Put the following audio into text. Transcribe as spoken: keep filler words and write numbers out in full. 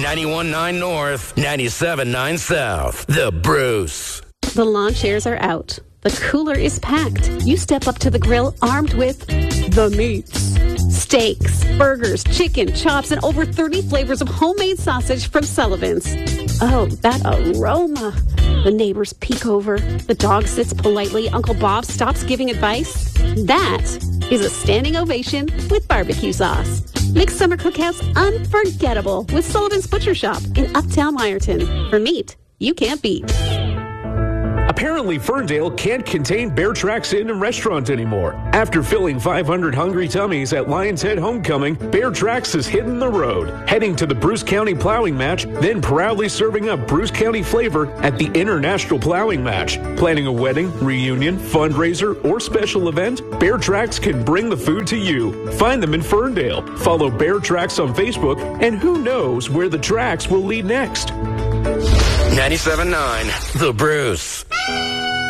ninety-one point nine North, ninety-seven point nine South. The Bruce. The lawn chairs are out. The cooler is packed. You step up to the grill armed with the meats. Steaks, burgers, chicken, chops, and over thirty flavors of homemade sausage from Sullivan's. Oh, that aroma. The neighbors peek over. The dog sits politely. Uncle Bob stops giving advice. That is a standing ovation with barbecue sauce. Make summer cookouts unforgettable with Sullivan's Butcher Shop in Uptown Lyerton. For meat you can't beat. Apparently, Ferndale can't contain Bear Tracks Inn and Restaurant anymore. After filling five hundred hungry tummies at Lion's Head Homecoming, Bear Tracks is hitting the road, heading to the Bruce County Plowing Match, then proudly serving up Bruce County flavor at the International Plowing Match. Planning a wedding, reunion, fundraiser, or special event? Bear Tracks can bring the food to you. Find them in Ferndale. Follow Bear Tracks on Facebook, and who knows where the tracks will lead next. ninety-seven point nine The Bruce.